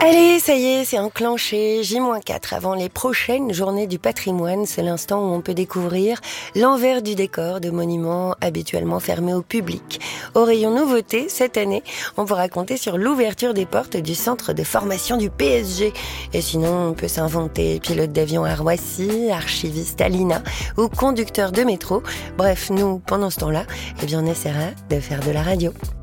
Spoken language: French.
Allez, ça y est, c'est enclenché. J-4 avant les prochaines journées du patrimoine. C'est l'instant où on peut découvrir l'envers du décor de monuments habituellement fermés au public. Au rayon nouveauté, cette année, on pourra compter sur l'ouverture des portes du centre de formation du PSG. Et sinon, on peut s'inventer pilote d'avion à Roissy, archiviste à l'INA ou conducteur de métro. Bref, nous, pendant ce temps-là, on essaiera de faire de la radio.